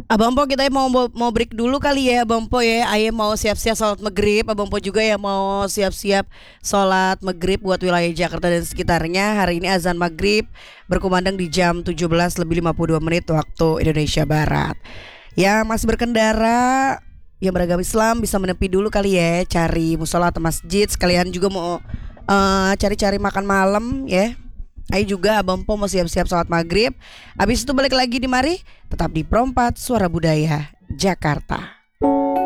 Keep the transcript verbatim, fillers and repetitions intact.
Abang Po, kita mau mau break dulu kali ya Abang Po ya. Ayah mau siap-siap sholat maghrib. Abang Po juga ya mau siap-siap sholat maghrib buat wilayah Jakarta dan sekitarnya. Hari ini azan maghrib berkumandang di jam tujuh belas lebih lima puluh dua menit waktu Indonesia Barat. Yang masih berkendara yang beragama Islam bisa menepi dulu kali ya, cari musola atau masjid. Sekalian juga mau eh, cari-cari makan malam ya. Ayo juga Abang Po mau siap-siap sholat maghrib. Habis itu balik lagi di mari. Tetap di Perempat Suara Budaya Jakarta.